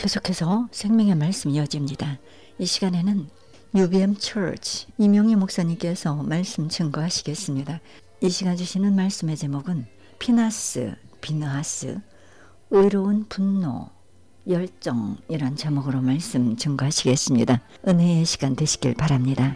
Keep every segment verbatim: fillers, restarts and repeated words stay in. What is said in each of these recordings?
계속해서 생명의 말씀 이어집니다. 이 시간에는 유비엠 처치 이명희 목사님께서 말씀 증거하시겠습니다. 이 시간 주시는 말씀의 제목은 피나스, 비느하스, 의로운 분노, 열정이란 제목으로 말씀 증거하시겠습니다. 은혜의 시간 되시길 바랍니다.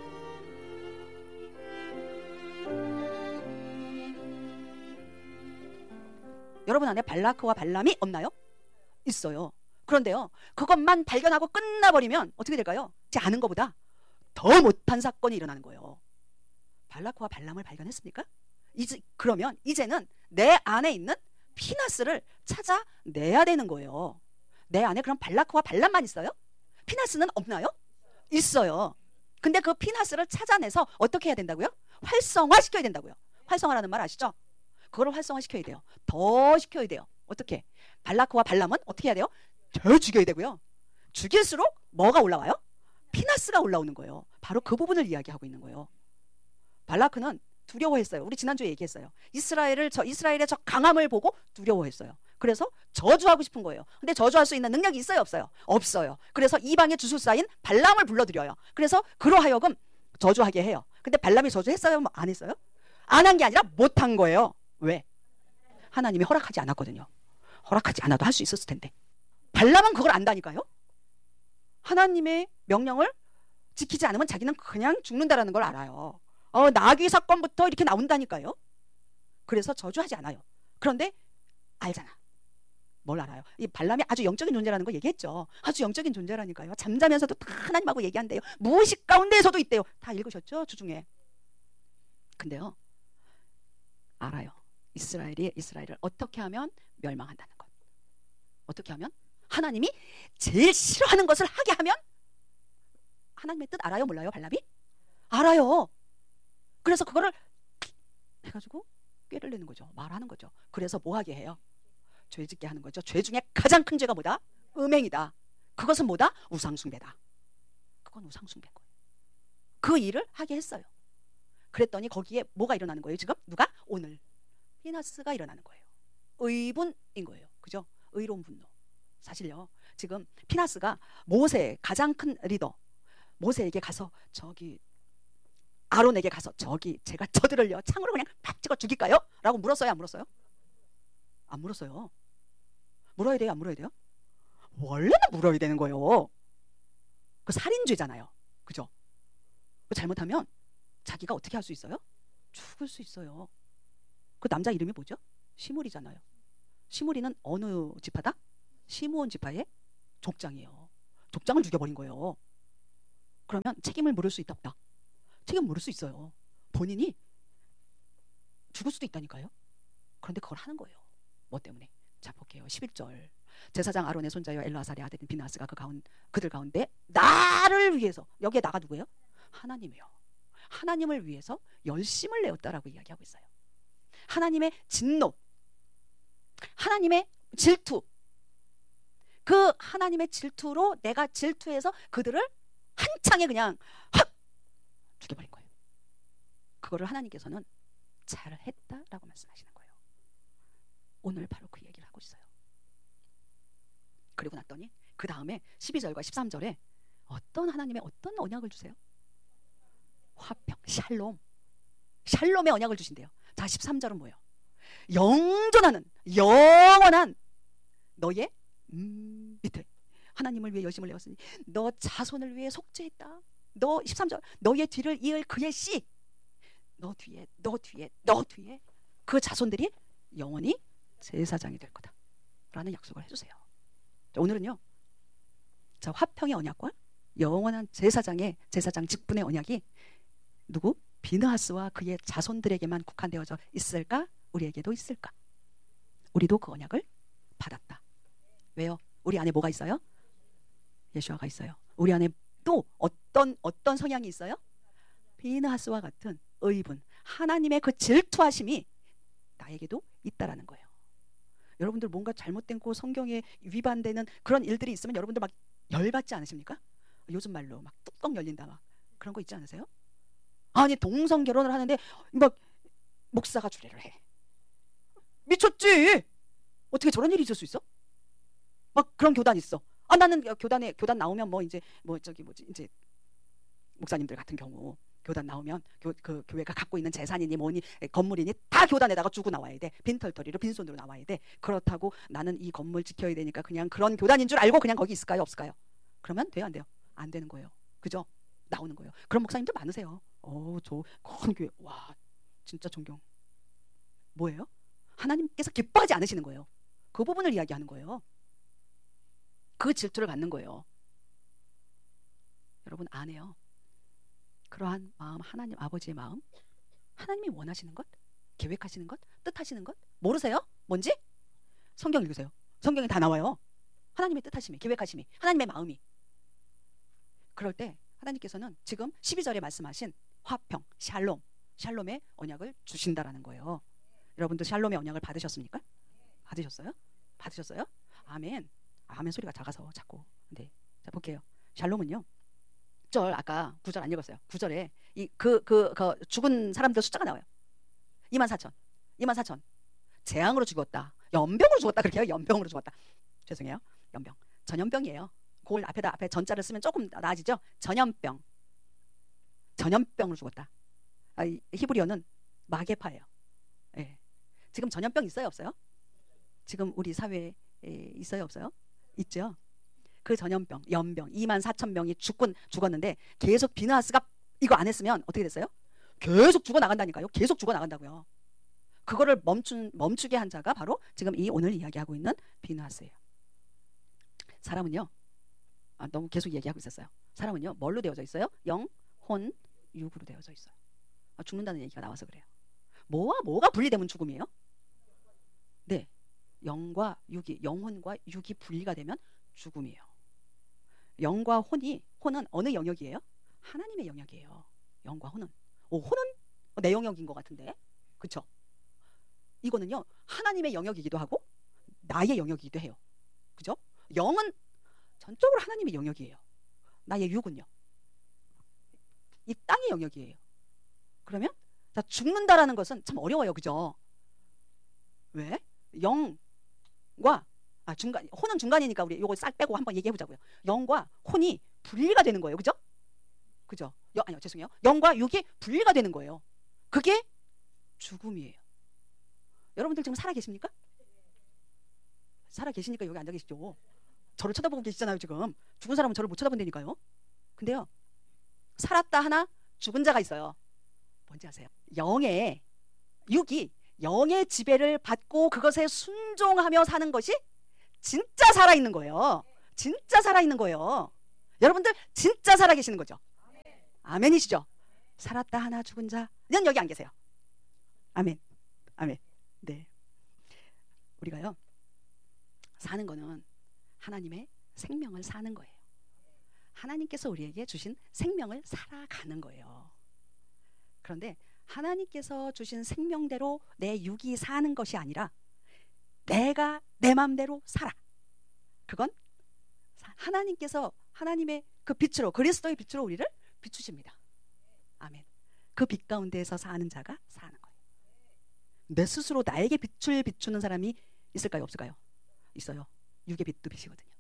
여러분 안에 발라크와 발람이 없나요? 있어요. 그런데요, 그것만 발견하고 끝나버리면 어떻게 될까요? 제 아는 것보다 더 못한 사건이 일어나는 거예요. 발라크와 발람을 발견했습니까? 이제 그러면 이제는 내 안에 있는 피나스를 찾아내야 되는 거예요. 내 안에 그럼 발라크와 발람만 있어요? 피나스는 없나요? 있어요. 근데 그 피나스를 찾아내서 어떻게 해야 된다고요? 활성화시켜야 된다고요. 활성화라는 말 아시죠? 그걸 활성화시켜야 돼요. 더 시켜야 돼요. 어떻게? 발라크와 발람은 어떻게 해야 돼요? 더 죽여야 되고요. 죽일수록 뭐가 올라와요? 피나스가 올라오는 거예요. 바로 그 부분을 이야기하고 있는 거예요. 발라크는 두려워했어요. 우리 지난주에 얘기했어요. 이스라엘을 저 이스라엘의 저 강함을 보고 두려워했어요. 그래서 저주하고 싶은 거예요. 근데 저주할 수 있는 능력이 있어요, 없어요? 없어요. 그래서 이방의 주술사인 발람을 불러들여요. 그래서 그로하여금 저주하게 해요. 근데 발람이 저주했어요? 뭐 안 했어요? 안 한 게 아니라 못한 거예요. 왜? 하나님이 허락하지 않았거든요. 허락하지 않아도 할 수 있었을 텐데. 발람은 그걸 안다니까요. 하나님의 명령을 지키지 않으면 자기는 그냥 죽는다라는 걸 알아요. 어, 나귀 사건부터 이렇게 나온다니까요. 그래서 저주하지 않아요. 그런데 알잖아. 뭘 알아요? 이 발람이 아주 영적인 존재라는 거 얘기했죠. 아주 영적인 존재라니까요. 잠자면서도 다 하나님하고 얘기한대요. 무의식 가운데에서도 있대요. 다 읽으셨죠? 주중에. 근데요, 알아요. 이스라엘이 이스라엘을 어떻게 하면 멸망한다는 것. 어떻게 하면? 하나님이 제일 싫어하는 것을 하게 하면? 하나님의 뜻 알아요? 몰라요? 발람이? 알아요. 그래서 그거를 해가지고 꾀를 내는 거죠. 말하는 거죠. 그래서 뭐 하게 해요? 죄 짓게 하는 거죠. 죄 중에 가장 큰 죄가 뭐다? 음행이다. 그것은 뭐다? 우상숭배다. 그건 우상숭배인 거예요. 그 일을 하게 했어요. 그랬더니 거기에 뭐가 일어나는 거예요? 지금 누가? 오늘 피나스가 일어나는 거예요. 의분인 거예요. 그죠? 의로운 분노. 사실요, 지금 피나스가 모세의 가장 큰 리더 모세에게 가서 저기 아론에게 가서 저기 제가 저들을요 창으로 그냥 팍 찍어 죽일까요? 라고 물었어요? 안 물었어요? 안 물었어요. 물어야 돼요? 안 물어야 돼요? 원래는 물어야 되는 거예요. 그 살인죄잖아요. 그죠? 잘못하면 자기가 어떻게 할 수 있어요? 죽을 수 있어요. 그 남자 이름이 뭐죠? 시므리잖아요. 시므리는 어느 지파다? 시므온 지파의 족장이에요. 족장을 죽여버린 거예요. 그러면 책임을 물을 수 있다 없다? 책임 물을 수 있어요. 본인이 죽을 수도 있다니까요. 그런데 그걸 하는 거예요. 뭐 때문에? 자, 볼게요. 십일 절. 제사장 아론의 손자여 엘르아살의 아들인 비느하스가 그 가운 그들 가운데 나를 위해서, 여기에 나가 누구예요? 하나님이요. 하나님을 위해서 열심을 내었다라고 이야기하고 있어요. 하나님의 진노, 하나님의 질투, 그 하나님의 질투로 내가 질투해서 그들을 한창에 그냥 확 죽여버린 거예요. 그거를 하나님께서는 잘했다라고 말씀하시는 거예요. 오늘 바로 그 얘기를 하고 있어요. 그리고 났더니 그 다음에 십이 절과 십삼 절에 어떤 하나님의 어떤 언약을 주세요? 화평, 샬롬, 샬롬의 언약을 주신대요. 자, 십삼 절은 뭐예요? 영존하는 영원한 너의 음, 밑에 하나님을 위해 열심을 내었으니 너 자손을 위해 속죄했다. 너 십삼 절 너의 뒤를 이을 그의 씨, 너 뒤에 너 뒤에 너 뒤에 그 자손들이 영원히 제사장이 될 거다 라는 약속을 해주세요. 자, 오늘은요, 자, 화평의 언약과 영원한 제사장의 제사장 직분의 언약이 누구? 비느하스와 그의 자손들에게만 국한되어져 있을까? 우리에게도 있을까? 우리도 그 언약을 받았다. 왜요? 우리 안에 뭐가 있어요? 예수아가 있어요. 우리 안에 또 어떤 어떤 성향이 있어요? 비느하스와 같은 의분, 하나님의 그 질투하심이 나에게도 있다라는 거예요. 여러분들 뭔가 잘못된 거 성경에 위반되는 그런 일들이 있으면 여러분들 막 열받지 않으십니까? 요즘 말로 막 뚜껑 열린다 막 그런 거 있지 않으세요? 아니, 동성 결혼을 하는데 막 목사가 주례를 해. 미쳤지? 어떻게 저런 일이 있을 수 있어? 막 그런 교단 있어. 아 나는 교단에 교단 나오면 뭐 이제 뭐 저기 뭐지 이제 목사님들 같은 경우 교단 나오면 교, 그 교회가 갖고 있는 재산이니 뭐니 건물이니 다 교단에다가 주고 나와야 돼. 빈털터리로 빈손으로 나와야 돼. 그렇다고 나는 이 건물 지켜야 되니까 그냥 그런 교단인 줄 알고 그냥 거기 있을까요? 없을까요? 그러면 돼요? 안 돼요? 안 되는 거예요. 그죠? 나오는 거예요. 그런 목사님들 많으세요. 어, 저 큰 교회 와 진짜 존경. 뭐예요? 하나님께서 기뻐하지 않으시는 거예요. 그 부분을 이야기하는 거예요. 그 질투를 갖는 거예요. 여러분 안 해요. 그러한 마음, 하나님 아버지의 마음, 하나님이 원하시는 것, 계획하시는 것, 뜻하시는 것 모르세요? 뭔지? 성경 읽으세요. 성경에 다 나와요. 하나님의 뜻하심이, 계획하심이, 하나님의 마음이. 그럴 때 하나님께서는 지금 십이 절에 말씀하신 화평, 샬롬, 샬롬의 언약을 주신다라는 거예요. 여러분도 샬롬의 언약을 받으셨습니까? 받으셨어요? 받으셨어요? 아멘. 아멘 소리가 작아서 자꾸. 네. 자 볼게요. 샬롬은요. 구 절 아까 구 절 안 읽었어요. 구 절에 이 그 그 그 죽은 사람들 숫자가 나와요. 이만 사천. 이만 사천. 재앙으로 죽었다. 연병으로 죽었다. 그렇게 해요. 연병으로 죽었다. 죄송해요. 연병. 전염병이에요. 그걸 앞에다 앞에 전자를 쓰면 조금 나아지죠. 전염병. 전염병으로 죽었다. 아, 이, 히브리어는 마게파예요. 예. 지금 전염병 있어요, 없어요? 지금 우리 사회에 있어요, 없어요? 있죠. 그 전염병, 연병, 이만 사천 명이 죽군 죽었는데 계속 비나스가 이거 안 했으면 어떻게 됐어요? 계속 죽어 나간다니까요. 계속 죽어 나간다고요. 그거를 멈춘 멈추게 한 자가 바로 지금 이 오늘 이야기하고 있는 비나스예요. 사람은요, 아, 너무 계속 얘기하고 있었어요. 사람은요, 뭘로 되어져 있어요? 영, 혼, 육으로 되어져 있어요. 아, 죽는다는 얘기가 나와서 그래요. 뭐와 뭐가 분리되면 죽음이에요? 네, 영과 육이 영혼과 육이 분리가 되면 죽음이에요. 영과 혼이 혼은 어느 영역이에요? 하나님의 영역이에요. 영과 혼은. 오, 혼은 내 영역인 것 같은데, 그렇죠? 이거는요 하나님의 영역이기도 하고 나의 영역이기도 해요. 그죠? 영은 전적으로 하나님의 영역이에요. 나의 육은요 이 땅의 영역이에요. 그러면 자, 죽는다라는 것은 참 어려워요. 그죠? 왜? 영과 아, 중간, 혼은 중간이니까 우리 이거 싹 빼고 한번 얘기해 보자고요. 영과 혼이 분리가 되는 거예요. 그죠? 그죠? 여, 아니요, 죄송해요. 영과 육이 분리가 되는 거예요. 그게 죽음이에요. 여러분들 지금 살아 계십니까? 살아 계시니까 여기 앉아 계시죠. 저를 쳐다보고 계시잖아요. 지금 죽은 사람은 저를 못 쳐다본다니까요. 근데요, 살았다 하나 죽은 자가 있어요. 뭔지 아세요? 영의 육이 영의 지배를 받고 그것에 순종하며 사는 것이 진짜 살아있는 거예요. 진짜 살아있는 거예요. 여러분들 진짜 살아계시는 거죠. 아멘이시죠? 살았다 하나 죽은 자는 여기 안 계세요. 아멘. 아멘. 네. 우리가요 사는 거는 하나님의 생명을 사는 거예요. 하나님께서 우리에게 주신 생명을 살아가는 거예요. 그런데 하나님께서 주신 생명대로 내 육이 사는 것이 아니라 내가 내 마음대로 살아. 그건 하나님께서 하나님의 그 빛으로, 그리스도의 빛으로 우리를 비추십니다. 아멘. 그 빛 가운데에서 사는 자가 사는 거예요. 내 스스로 나에게 빛을 비추는 사람이 있을까요? 없을까요? 있어요. 육의 빛도 빛이거든요.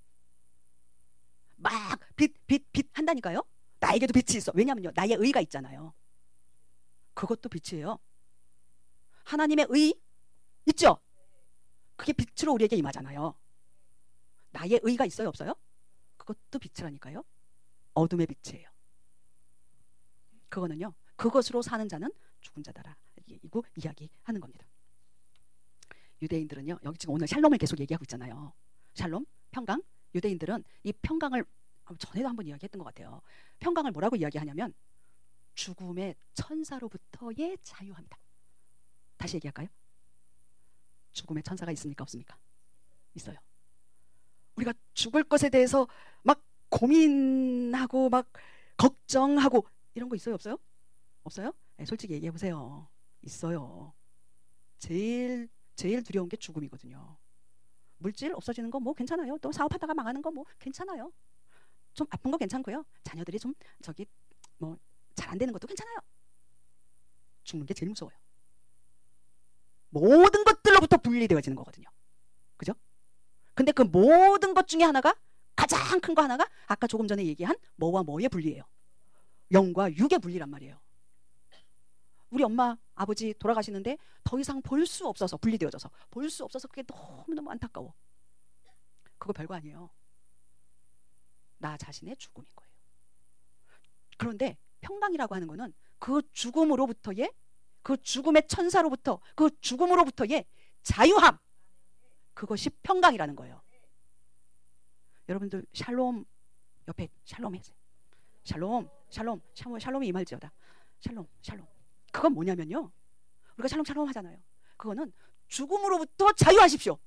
막 빛, 빛, 빛 한다니까요. 나에게도 빛이 있어. 왜냐면요, 나의 의가 있잖아요. 그것도 빛이에요. 하나님의 의 있죠? 그게 빛으로 우리에게 임하잖아요. 나의 의가 있어요, 없어요? 그것도 빛이라니까요. 어둠의 빛이에요. 그거는요, 그것으로 사는 자는 죽은 자다라 이고 이야기하는 겁니다. 유대인들은요, 여기 지금 오늘 샬롬을 계속 얘기하고 있잖아요. 샬롬, 평강. 유대인들은 이 평강을 전에도 한번 이야기했던 것 같아요. 평강을 뭐라고 이야기하냐면 죽음의 천사로부터의 자유합니다. 다시 얘기할까요? 죽음의 천사가 있습니까? 없습니까? 있어요. 우리가 죽을 것에 대해서 막 고민하고 막 걱정하고 이런 거 있어요? 없어요? 없어요? 네, 솔직히 얘기해 보세요. 있어요. 제일 제일 두려운 게 죽음이거든요. 물질 없어지는 거 뭐 괜찮아요. 또 사업하다가 망하는 거 뭐 괜찮아요. 좀 아픈 거 괜찮고요. 자녀들이 좀 저기 뭐 잘 안 되는 것도 괜찮아요. 죽는 게 제일 무서워요. 모든 것들로부터 분리되어지는 거거든요. 그죠? 근데 그 모든 것 중에 하나가, 가장 큰 거 하나가 아까 조금 전에 얘기한 뭐와 뭐의 분리예요. 영과 육의 분리란 말이에요. 우리 엄마 아버지 돌아가시는데 더 이상 볼 수 없어서, 분리되어져서 볼 수 없어서 그게 너무너무 안타까워. 그거 별거 아니에요. 나 자신의 죽음인 거예요. 그런데 평강이라고 하는 거는 그 죽음으로부터의, 그 죽음의 천사로부터, 그 죽음으로부터의 자유함, 그것이 평강이라는 거예요. 여러분들 샬롬 옆에 샬롬 해주세요. 샬롬, 샬롬, 샬롬, 샬롬이 임할지어다. 샬롬, 샬롬. 그건 뭐냐면요, 우리가 샬롬 샬롬 하잖아요. 그거는 죽음으로부터 자유하십시오.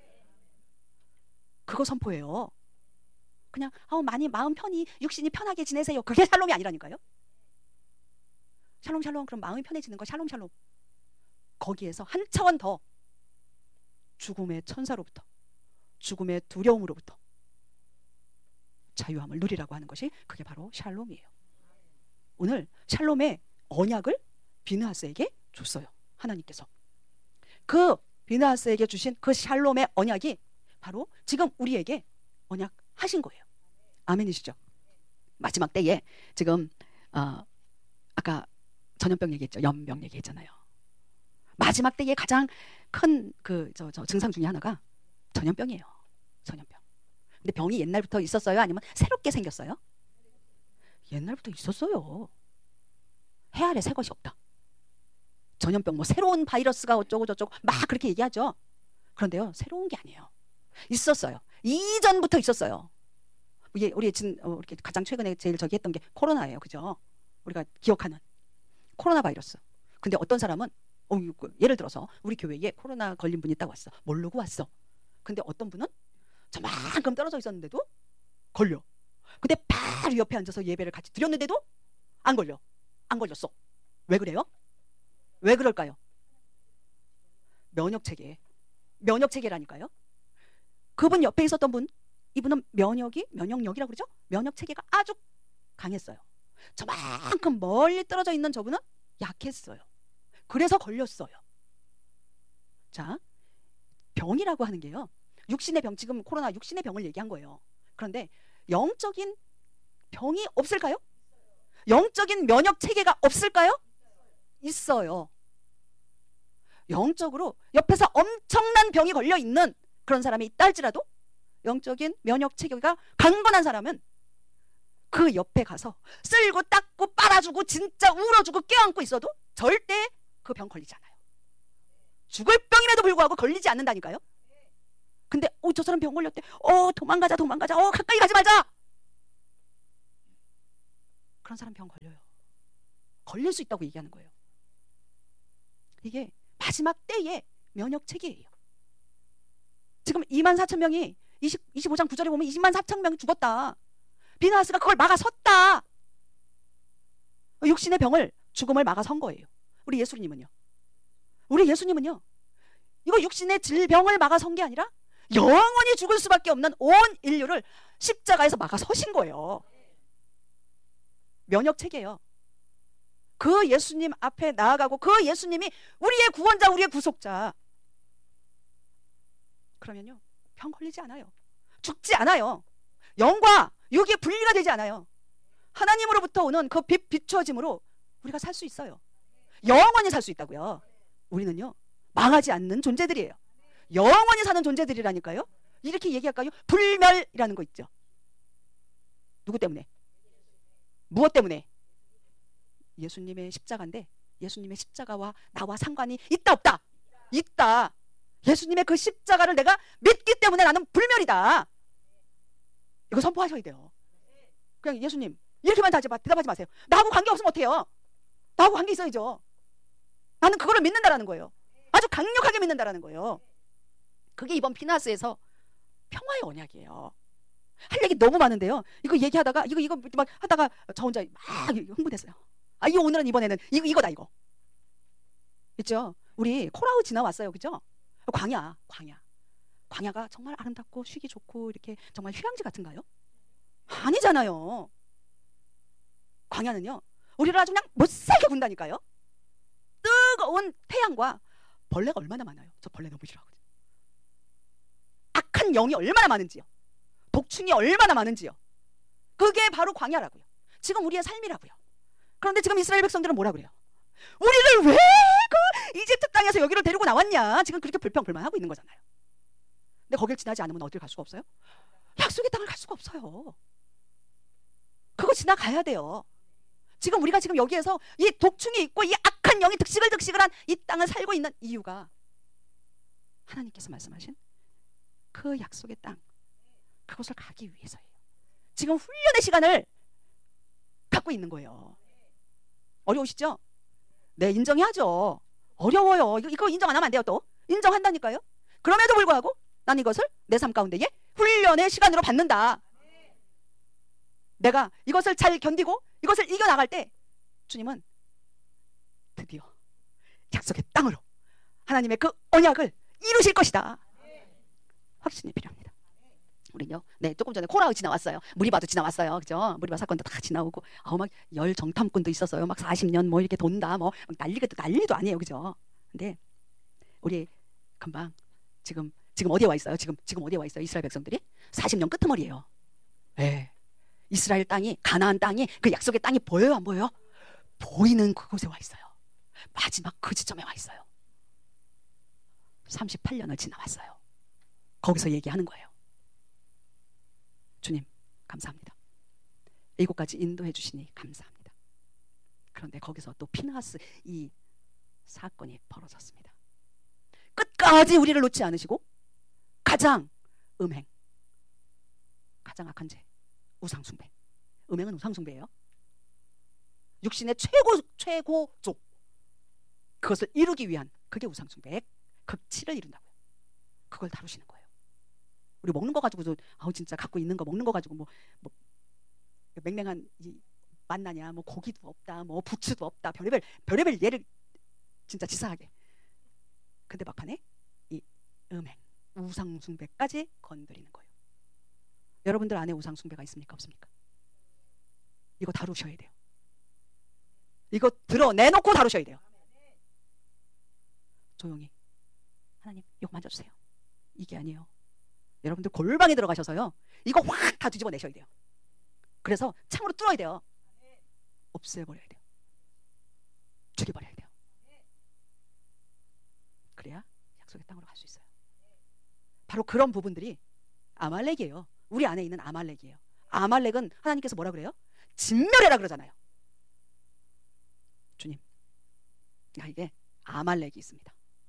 그거 선포해요. 그냥 어, 많이 마음 편히, 육신이 편하게 지내세요. 그게 샬롬이 아니라니까요. 샬롬 샬롬, 그럼 마음이 편해지는 거 샬롬 샬롬. 거기에서 한 차원 더 죽음의 천사로부터, 죽음의 두려움으로부터 자유함을 누리라고 하는 것이, 그게 바로 샬롬이에요. 오늘 샬롬의 언약을 비느하스에게 줬어요. 하나님께서 그 비느하스에게 주신 그 샬롬의 언약이 바로 지금 우리에게 언약하신 거예요. 아멘이시죠? 마지막 때에 지금 어, 아까 전염병 얘기했죠. 연병 얘기했잖아요. 마지막 때에 가장 큰 그 저 저 증상 중에 하나가 전염병이에요. 전염병. 근데 병이 옛날부터 있었어요? 아니면 새롭게 생겼어요? 옛날부터 있었어요. 해 아래 새 것이 없다. 전염병 뭐 새로운 바이러스가 어쩌고 저쩌고 막 그렇게 얘기하죠. 그런데요, 새로운 게 아니에요. 있었어요. 이전부터 있었어요. 우리 우리 지금 어, 이렇게 가장 최근에 제일 저기 했던 게 코로나예요, 그죠? 우리가 기억하는 코로나 바이러스. 근데 어떤 사람은 어, 예를 들어서 우리 교회에 코로나 걸린 분이 딱 왔어. 모르고 왔어. 근데 어떤 분은 저만큼 떨어져 있었는데도 걸려. 근데 바로 옆에 앉아서 예배를 같이 드렸는데도 안 걸려. 안 걸렸어. 왜 그래요? 왜 그럴까요? 면역체계. 면역체계라니까요. 그분 옆에 있었던 분, 이분은 면역이, 면역력이라고 그러죠? 면역체계가 아주 강했어요. 저만큼 멀리 떨어져 있는 저분은 약했어요. 그래서 걸렸어요. 자, 병이라고 하는 게요, 육신의 병, 지금 코로나 육신의 병을 얘기한 거예요. 그런데 영적인 병이 없을까요? 영적인 면역 체계가 없을까요? 있어요. 영적으로 옆에서 엄청난 병이 걸려 있는 그런 사람이 있다 할지라도 영적인 면역 체계가 강건한 사람은 그 옆에 가서 쓸고 닦고 빨아주고 진짜 울어주고 껴안고 있어도 절대 그 병 걸리지 않아요. 죽을 병임에도 불구하고 걸리지 않는다니까요. 근데 어, 저 사람 병 걸렸대. 어, 도망가자 도망가자. 어, 가까이 가지 말자. 그런 사람 병 걸려요. 걸릴 수 있다고 얘기하는 거예요. 이게 마지막 때의 면역 체계예요. 지금 이만 사천 명이 이십, 이십오 장 구 절에 보면 이십만 사천 명이 죽었다. 비느하스가 그걸 막아섰다. 육신의 병을, 죽음을 막아선 거예요. 우리 예수님은요. 우리 예수님은요. 이거 육신의 질병을 막아선 게 아니라 영원히 죽을 수밖에 없는 온 인류를 십자가에서 막아서신 거예요. 면역 체계예요. 그 예수님 앞에 나아가고 그 예수님이 우리의 구원자, 우리의 구속자. 그러면요, 병 걸리지 않아요. 죽지 않아요. 영과 육이 분리가 되지 않아요. 하나님으로부터 오는 그 빛, 비추어짐으로 우리가 살 수 있어요. 영원히 살 수 있다고요. 우리는요, 망하지 않는 존재들이에요. 영원히 사는 존재들이라니까요. 이렇게 얘기할까요? 불멸이라는 거 있죠. 누구 때문에? 무엇 때문에? 예수님의 십자가인데, 예수님의 십자가와 나와 상관이 있다 없다? 있다. 예수님의 그 십자가를 내가 믿기 때문에 나는 불멸이다. 이거 선포하셔야 돼요. 그냥 예수님 이렇게만 대답하지 마세요. 나하고 관계없으면 어떡해요? 나하고 관계 있어야죠. 나는 그거를 믿는다라는 거예요. 아주 강력하게 믿는다라는 거예요. 그게 이번 비느하스에서 평화의 언약이에요. 할 얘기 너무 많은데요. 이거 얘기하다가 이거 이거 막 하다가 저 혼자 막 흥분했어요. 아, 이거 오늘은 이번에는 이거 이거다 이거. 있죠? 우리 코라우 지나왔어요, 그죠? 광야, 광야, 광야가 정말 아름답고 쉬기 좋고 이렇게 정말 휴양지 같은가요? 아니잖아요. 광야는요, 우리를 아주 그냥 못살게 군다니까요. 뜨거운 태양과 벌레가 얼마나 많아요. 저 벌레 너무 싫어하거든요. 악한 악한 영이 얼마나 많은지요. 독충이 얼마나 많은지요. 그게 바로 광야라고요. 지금 우리의 삶이라고요. 그런데 지금 이스라엘 백성들은 뭐라 그래요? 우리를 왜 그 이집트 땅에서 여기로 데리고 나왔냐? 지금 그렇게 불평불만하고 있는 거잖아요. 근데 거길 지나지 않으면 어딜 갈 수가 없어요? 약속의 땅을 갈 수가 없어요. 그거 지나가야 돼요. 지금 우리가 지금 여기에서 이 독충이 있고 이 악한 영이 득식을 득식을한 이 땅을 살고 있는 이유가 하나님께서 말씀하신 그 약속의 땅, 그것을 가기 위해서예요. 지금 훈련의 시간을 갖고 있는 거예요. 어려우시죠? 네, 인정해야죠. 어려워요. 이거, 이거 인정 안 하면 안 돼요. 또 인정한다니까요. 그럼에도 불구하고 난 이것을 내 삶 가운데에 훈련의 시간으로 받는다. 내가 이것을 잘 견디고 이것을 이겨나갈 때 주님은 드디어 약속의 땅으로 하나님의 그 언약을 이루실 것이다. 확신이 필요합니다. 우리요, 네, 조금 전에 코라가 지나왔어요. 무리바도 지나왔어요. 그죠? 무리바 사건도 다 지나오고, 아우, 막 열 정탐꾼도 있었어요. 막 사십 년 뭐 이렇게 돈다, 뭐 난리가 난리도 아니에요. 그죠? 근데 우리 금방 지금 지금 어디에 와 있어요? 지금 지금 어디에 와 있어요? 이스라엘 백성들이 사십 년 끄트머리예요. 네. 이스라엘 땅이, 가나안 땅이, 그 약속의 땅이 보여요, 안 보여요? 보이는 그곳에 와 있어요. 마지막 그 지점에 와 있어요. 삼십팔 년을 지나왔어요. 거기서 얘기하는 거예요. 주님, 감사합니다. 이곳까지 인도해 주시니 감사합니다. 그런데 거기서 또 피느하스 이 사건이 벌어졌습니다. 끝까지 우리를 놓지 않으시고 가장 음행, 가장 악한 죄, 우상숭배. 음행은 우상숭배예요. 육신의 최고 최고조, 그것을 이루기 위한, 그게 우상숭배의 극치를 이룬다고요. 그걸 다루시는 거예요. 우리 먹는 거 가지고도 아우 진짜 갖고 있는 거 먹는 거 가지고 뭐, 뭐 맹맹한 이 만나냐, 뭐 고기도 없다, 뭐 부추도 없다, 별의별 별의별 예를 진짜 치사하게. 근데 막판에 이 음행, 우상숭배까지 건드리는 거예요. 여러분들 안에 우상숭배가 있습니까? 없습니까? 이거 다루셔야 돼요. 이거 드러내놓고 다루셔야 돼요. 조용히 하나님 이거 만져주세요. 이게 아니에요. 여러분들 골방에 들어가셔서요, 이거 확 다 뒤집어 내셔야 돼요. 그래서 창으로 뚫어야 돼요. 없애버려야 돼요. 죽여버려야 돼요. 그래야 약속의 땅으로 갈 수 있어요. 바로 그런 부분들이 아말렉이에요. 우리 안에 있는 아말렉이에요. 아말렉은 하나님께서 뭐라 그래요? 진멸해라 그러잖아요. 주님, 나에게 아말렉이 있습니다.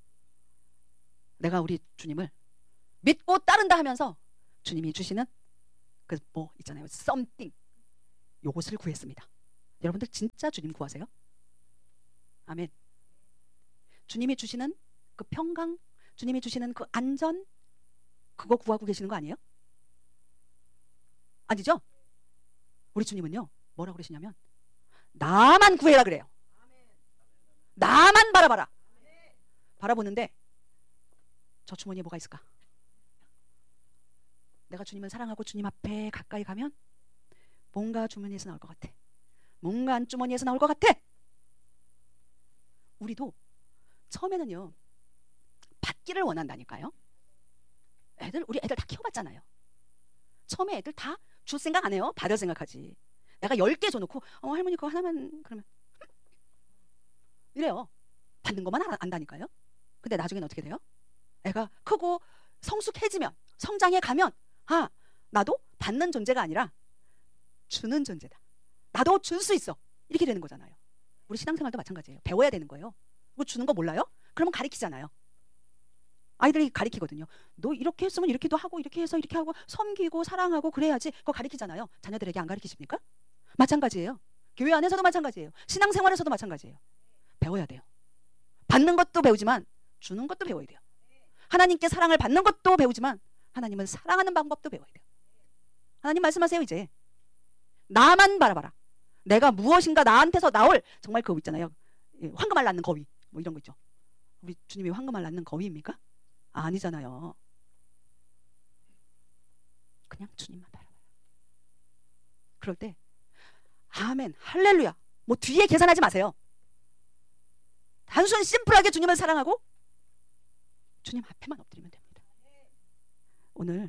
내가 우리 주님을 믿고 따른다 하면서 주님이 주시는 그 뭐 있잖아요, something, 요것을 구했습니다. 여러분들 진짜 주님 구하세요? 아멘. 주님이 주시는 그 평강, 주님이 주시는 그 안전, 그거 구하고 계시는 거 아니에요? 아니죠? 우리 주님은요 뭐라고 그러시냐면 나만 구해라 그래요. 나만 바라봐라. 바라보는데 저 주머니에 뭐가 있을까? 내가 주님을 사랑하고 주님 앞에 가까이 가면 뭔가 주머니에서 나올 것 같아. 뭔가 안주머니에서 나올 것 같아. 우리도 처음에는요 받기를 원한다니까요. 애들, 우리 애들 다 키워봤잖아요. 처음에 애들 다 줄 생각 안 해요. 받을 생각하지. 내가 열 개 줘놓고 어 할머니 그거 하나만, 그러면 이래요. 받는 것만 안다니까요. 근데 나중에는 어떻게 돼요? 애가 크고 성숙해지면, 성장해 가면, 아, 나도 받는 존재가 아니라 주는 존재다. 나도 줄 수 있어. 이렇게 되는 거잖아요. 우리 신앙생활도 마찬가지예요. 배워야 되는 거예요. 뭐 주는 거 몰라요? 그러면 가리키잖아요. 아이들이 가리키거든요. 너 이렇게 했으면 이렇게도 하고, 이렇게 해서 이렇게 하고, 섬기고 사랑하고 그래야지. 그거 가리키잖아요. 자녀들에게 안 가리키십니까? 마찬가지예요. 교회 안에서도 마찬가지예요. 신앙생활에서도 마찬가지예요. 배워야 돼요. 받는 것도 배우지만 주는 것도 배워야 돼요. 하나님께 사랑을 받는 것도 배우지만 하나님은 사랑하는 방법도 배워야 돼요. 하나님 말씀하세요. 이제 나만 바라봐라. 내가 무엇인가 나한테서 나올, 정말 그거 있잖아요, 황금알 낳는 거위, 뭐 이런 거 있죠. 우리 주님이 황금알 낳는 거위입니까? 아니잖아요. 그냥 주님만 바라봐요. 그럴 때 아멘, 할렐루야, 뭐 뒤에 계산하지 마세요. 단순 심플하게 주님을 사랑하고 주님 앞에만 엎드리면 됩니다. 오늘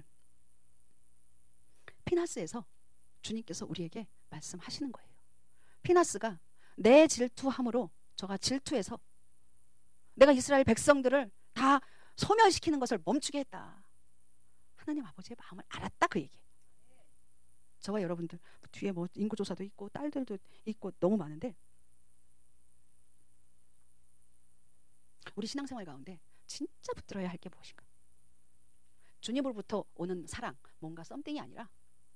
피나스에서 주님께서 우리에게 말씀하시는 거예요. 피나스가 내 질투함으로, 저가 질투해서 내가 이스라엘 백성들을 다 소멸시키는 것을 멈추게 했다. 하나님 아버지의 마음을 알았다, 그 얘기. 저와 여러분들 뒤에 뭐 인구조사도 있고 딸들도 있고 너무 많은데, 우리 신앙생활 가운데 진짜 붙들어야 할 게 무엇인가? 주님으로부터 오는 사랑, 뭔가 썸띵이 아니라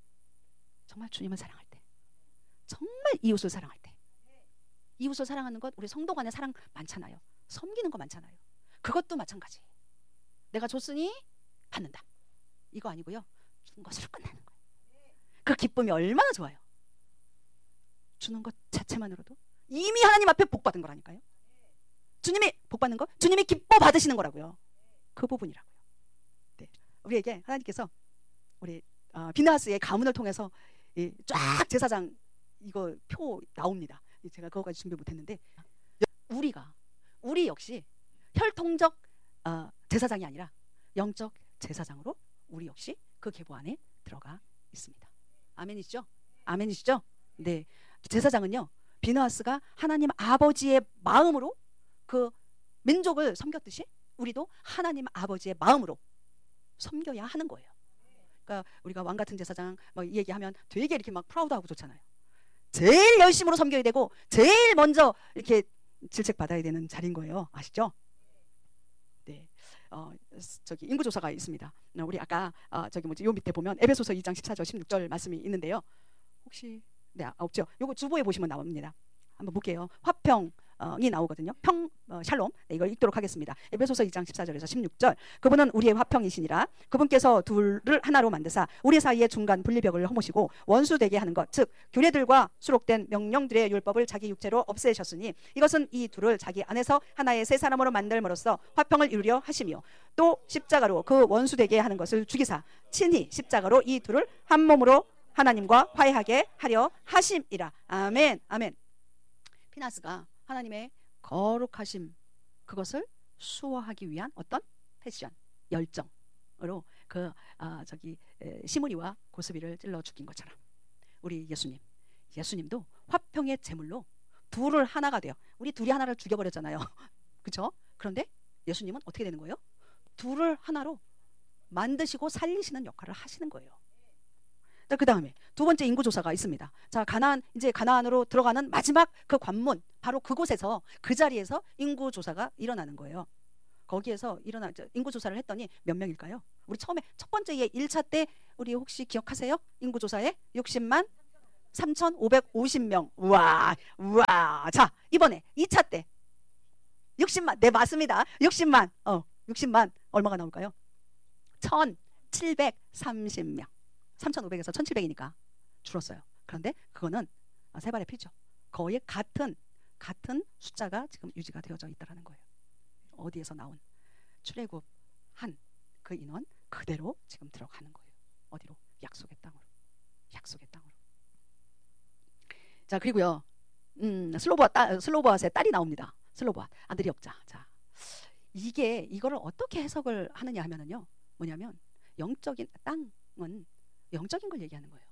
정말 주님을 사랑할 때, 정말 이웃을 사랑할 때. 이웃을 사랑하는 것, 우리 성도 간에 사랑 많잖아요. 섬기는 거 많잖아요. 그것도 마찬가지. 내가 줬으니 받는다, 이거 아니고요. 준 것으로 끝나는 거예요. 그 기쁨이 얼마나 좋아요. 주는 것 자체만으로도 이미 하나님 앞에 복 받은 거라니까요. 주님이 복 받는 거, 주님이 기뻐 받으시는 거라고요. 그 부분이라고요. 네. 우리에게 하나님께서 우리 어, 비나스의 가문을 통해서 이 쫙 제사장 이거 표 나옵니다. 제가 그거까지 준비 못했는데, 우리가 우리 역시 혈통적 어, 제사장이 아니라 영적 제사장으로 우리 역시 그 계보 안에 들어가 있습니다. 아멘이시죠? 아멘이시죠? 네. 제사장은요, 비느하스가 하나님 아버지의 마음으로 그 민족을 섬겼듯이 우리도 하나님 아버지의 마음으로 섬겨야 하는 거예요. 그러니까 우리가 왕 같은 제사장 뭐 얘기하면 되게 이렇게 막 프라우드하고 좋잖아요. 제일 열심으로 섬겨야 되고 제일 먼저 이렇게 질책 받아야 되는 자리인 거예요. 아시죠? 네. 어, 저기 인구조사가 있습니다. 우리 아까 어, 저기 뭐지 요 밑에 보면 에베소서 이 장 십사 절 십육 절 말씀이 있는데요. 혹시 네 아, 없죠? 요거 주보에 보시면 나옵니다. 한번 볼게요. 화평이 나오거든요. 평 어, 샬롬. 네, 이걸 읽도록 하겠습니다. 에베소서 이 장 십사 절에서 십육 절. 그분은 우리의 화평이시니라. 그분께서 둘을 하나로 만드사 우리 사이의 중간 분리벽을 허무시고 원수 되게 하는 것, 즉 규례들과 수록된 명령들의 율법을 자기 육체로 없애셨으니 이것은 이 둘을 자기 안에서 하나의 새 사람으로 만들므로써 화평을 이루려 하시며, 또 십자가로 그 원수 되게 하는 것을 죽이사 친히 십자가로 이 둘을 한 몸으로 하나님과 화해하게 하려 하심이라. 아멘. 아멘. 피나스가 하나님의 거룩하심, 그것을 수호하기 위한 어떤 패션, 열정으로 그 아, 저기 에, 시므리와 고스비를 찔러 죽인 것처럼 우리 예수님, 예수님도 화평의 제물로 둘을 하나가 돼요. 우리 둘이 하나를 죽여버렸잖아요. 그렇죠? 그런데 예수님은 어떻게 되는 거예요? 둘을 하나로 만드시고 살리시는 역할을 하시는 거예요. 그 다음에 두 번째 인구조사가 있습니다. 자, 가나안, 이제 가나안으로 들어가는 마지막 그 관문, 바로 그곳에서, 그 자리에서 인구조사가 일어나는 거예요. 거기에서 일어나 인구조사를 했더니 몇 명일까요? 우리 처음에 첫 번째 일 차 때 우리 혹시 기억하세요? 인구조사에 육십만 삼천오백오십 명. 우와, 우와. 자, 이번에 이 차 때 육십만. 네, 맞습니다. 육십만. 어, 육십만 얼마가 나올까요? 천칠백삼십 명. 삼천오백에서 천칠백이니까 줄었어요. 그런데 그거는 세 발의 피죠. 거의 같은 같은 숫자가 지금 유지가 되어져 있다라는 거예요. 어디에서 나온 출애굽한 그 인원 그대로 지금 들어가는 거예요. 어디로? 약속의 땅으로. 약속의 땅으로. 자, 그리고요. 음, 슬로보아 따, 슬로보아스의 딸이 나옵니다. 슬로보아 아들이 없자. 자, 이게 이거를 어떻게 해석을 하느냐 하면은요. 뭐냐면 영적인 땅은 영적인 걸 얘기하는 거예요.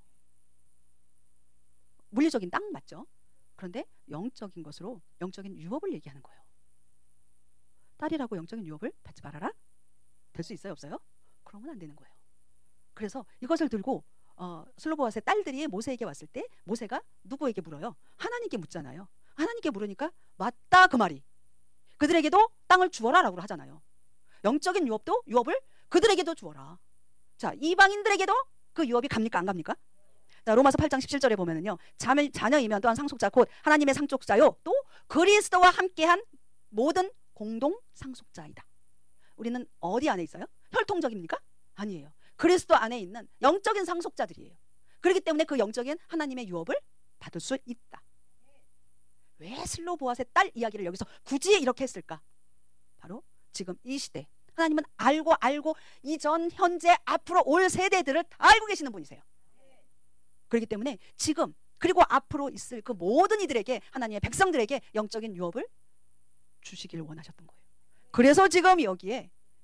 물리적인 땅 맞죠? 그런데 영적인 것으로 영적인 유업을 얘기하는 거예요. 딸이라고 영적인 유업을 받지 말아라? 될 수 있어요? 없어요? 그러면 안 되는 거예요. 그래서 이것을 들고 어, 슬로보아스의 딸들이 모세에게 왔을 때 모세가 누구에게 물어요? 하나님께 묻잖아요. 하나님께 물으니까 맞다 그 말이. 그들에게도 땅을 주어라 라고 하잖아요. 영적인 유업도 유업을 그들에게도 주어라. 자, 이방인들에게도 그 유업이 갑니까 안 갑니까? 자, 로마서 팔 장 십칠 절에 보면은요, 자매, 자녀이면 또한 상속자 곧 하나님의 상속자요 또 그리스도와 함께한 모든 공동 상속자이다. 우리는 어디 안에 있어요? 혈통적입니까? 아니에요. 그리스도 안에 있는 영적인 상속자들이에요. 그렇기 때문에 그 영적인 하나님의 유업을 받을 수 있다. 왜 슬로보아스의 딸 이야기를 여기서 굳이 이렇게 했을까? 바로 지금 이 시대 하나님은 알고 알고 이전 현재 앞으로 올 세대들을 다 알고 계시는 분이세요. 그렇기 때문에 지금 그리고 앞으로 있을 그 모든 이들에게, 하나님의 백성들에게 영적인 유업을 주시기를 원하셨던 거예요. 그래서 지금 여기에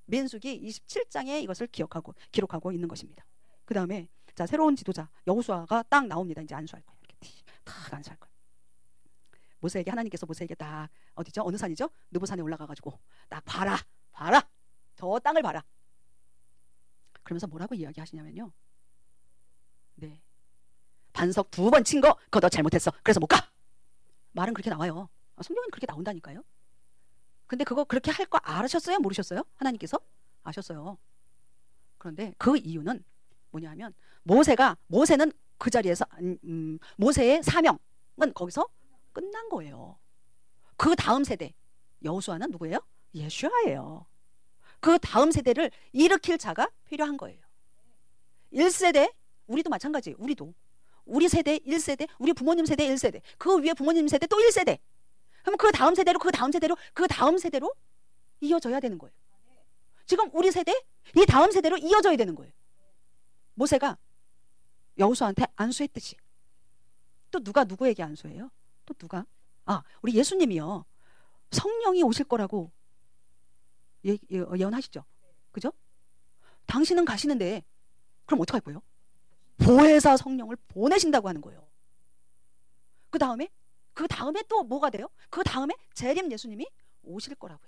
민수기 이십칠 장에 이것을 기억하고 기록하고 있는 것입니다. 그 다음에 자 새로운 지도자 여호수아가 딱 나옵니다. 이제 안수할 거예요. 이렇게 딱 안수할 거예요. 모세에게 하나님께서 모세에게 딱 어디죠? 어느 산이죠? 느보산에 올라가가지고 딱 봐라, 봐라, 저 땅을 봐라. 그러면서 뭐라고 이야기하시냐면요. 네, 반석 두 번 친 거 그거 너 잘못했어. 그래서 못 가. 말은 그렇게 나와요. 아, 성경은 그렇게 나온다니까요. 근데 그거 그렇게 할 거 알으셨어요? 모르셨어요? 하나님께서 아셨어요. 그런데 그 이유는 뭐냐면 모세가 모세는 그 자리에서 음, 음, 모세의 사명은 거기서 끝난 거예요. 그 다음 세대 여호수아는 누구예요? 예수야예요. 그 다음 세대를 일으킬 자가 필요한 거예요. 일 세대 우리도 마찬가지예요. 우리도 우리 세대 일 세대, 우리 부모님 세대 일 세대, 그 위에 부모님 세대 또 일 세대. 그럼 그 다음 세대로 그 다음 세대로 그 다음 세대로 이어져야 되는 거예요. 지금 우리 세대 이 다음 세대로 이어져야 되는 거예요. 모세가 여호수아한테 안수했듯이 또 누가 누구에게 안수해요? 또 누가? 아, 우리 예수님이요. 성령이 오실 거라고 예, 예, 예언하시죠. 그죠? 당신은 가시는데 그럼 어떡할 거예요? 보혜사 성령을 보내신다고 하는 거예요. 그 다음에 그 다음에 또 뭐가 돼요? 그 다음에 재림 예수님이 오실 거라고요.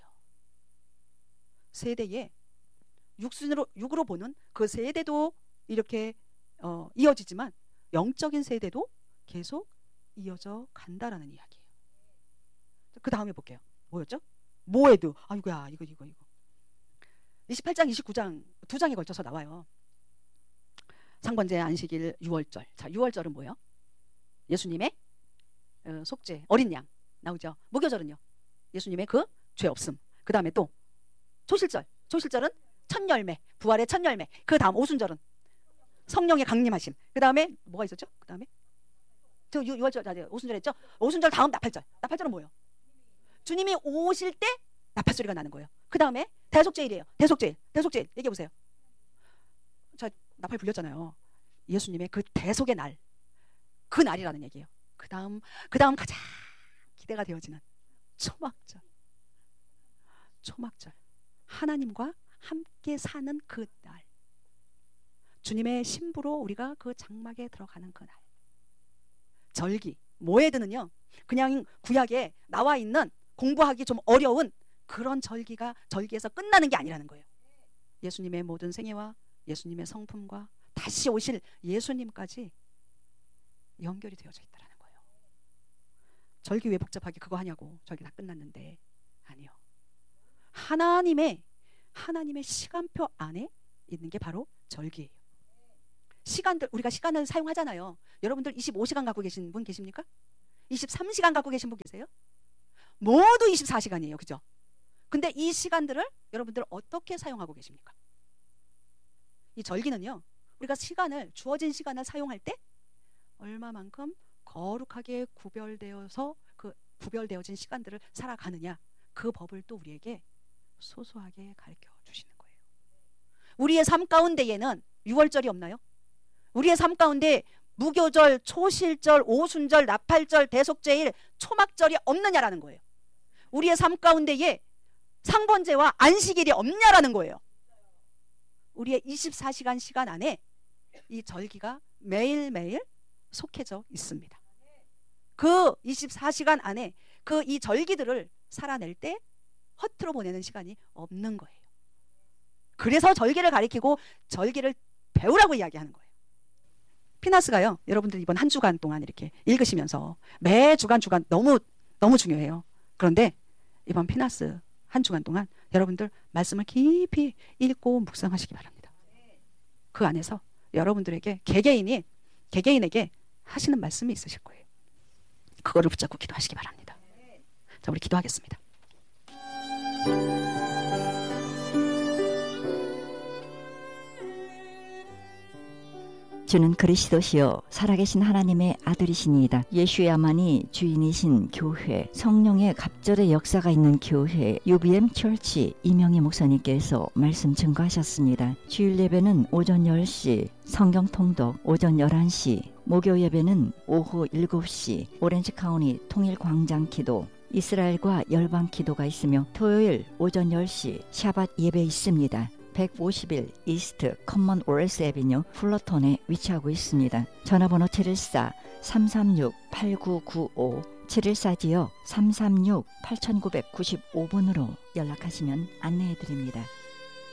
세대에 육순으로 육으로 보는 그 세대도 이렇게 어, 이어지지만 영적인 세대도 계속 이어져 간다라는 이야기예요. 그 다음에 볼게요. 뭐였죠? 모에드. 아이고야 이거 이거 이거. 이십팔 장 이십구 장 두 장에 걸쳐서 나와요. 상번제 안식일 유월절. 자, 유월절은 뭐예요? 예수님의 어, 속죄 어린 양 나오죠. 무교절은요. 예수님의 그 죄 없음. 그 다음에 또 초실절. 초실절은 첫 열매, 부활의 첫 열매. 그 다음 오순절은 성령의 강림하심. 그 다음에 뭐가 있었죠? 그 다음에 저 유월절, 오순절 했죠? 오순절 다음 나팔절. 나팔절은 뭐예요? 주님이 오실 때 나팔 소리가 나는 거예요. 그 다음에 대속죄일이에요. 대속죄일, 대속죄일 얘기해 보세요. 자, 나팔 불렸잖아요. 예수님의 그 대속의 날, 그 날이라는 얘기예요. 그 다음, 그 다음 가장 기대가 되어지는 초막절. 초막절. 하나님과 함께 사는 그 날. 주님의 신부로 우리가 그 장막에 들어가는 그 날. 절기. 모에드는요, 그냥 구약에 나와 있는 공부하기 좀 어려운 그런 절기가 절기에서 끝나는 게 아니라는 거예요. 예수님의 모든 생애와 예수님의 성품과 다시 오실 예수님까지 연결이 되어져 있다는 거예요. 절기 왜 복잡하게 그거 하냐고. 절기 다 끝났는데. 아니요. 하나님의 하나님의 시간표 안에 있는 게 바로 절기예요. 시간들 우리가 시간을 사용하잖아요. 여러분들 이십오 시간 갖고 계신 분 계십니까? 이십삼 시간 갖고 계신 분 계세요? 모두 이십사 시간이에요. 그죠? 근데 이 시간들을 여러분들 어떻게 사용하고 계십니까? 이 절기는요, 우리가 시간을 주어진 시간을 사용할 때 얼마만큼 거룩하게 구별되어서 그 구별되어진 시간들을 살아가느냐, 그 법을 또 우리에게 소소하게 가르쳐 주시는 거예요. 우리의 삶 가운데에는 유월절이 없나요? 우리의 삶 가운데 무교절, 초실절, 오순절, 나팔절, 대속죄일, 초막절이 없느냐라는 거예요. 우리의 삶 가운데에 상번제와 안식일이 없냐라는 거예요. 우리의 이십사 시간 시간 안에 이 절기가 매일매일 속해져 있습니다. 그 이십사 시간 안에 그 이 절기들을 살아낼 때 허투루 보내는 시간이 없는 거예요. 그래서 절기를 가리키고 절기를 배우라고 이야기하는 거예요. 피나스가요, 여러분들 이번 한 주간 동안 이렇게 읽으시면서 매 주간 주간 너무 너무 중요해요. 그런데 이번 피나스 한 주간 동안 여러분들 말씀을 깊이 읽고 묵상하시기 바랍니다. 그 안에서 여러분들에게 개개인이 개개인에게 하시는 말씀이 있으실 거예요. 그거를 붙잡고 기도하시기 바랍니다. 자, 우리 기도하겠습니다. 주는 그리스도시요 살아계신 하나님의 아들이시니이다. 예수야만이 주인이신 교회, 성령의 갑절의 역사가 있는 교회 유비엠 철치 이명희 목사님께서 말씀 증거하셨습니다. 주일 예배는 오전 열 시, 성경 통독 오전 열한 시, 목요 예배는 오후 일곱 시 오렌지 카운티 통일 광장 기도 이스라엘과 열방 기도가 있으며 토요일 오전 열 시 샤밧 예배 있습니다. 백오십일 이스트 커먼웰스 애비뉴 풀러톤에 위치하고 있습니다. 전화번호 칠일사 삼삼육 팔구구오 칠일사 지역 삼삼육 팔구구오 번으로 연락하시면 안내해드립니다.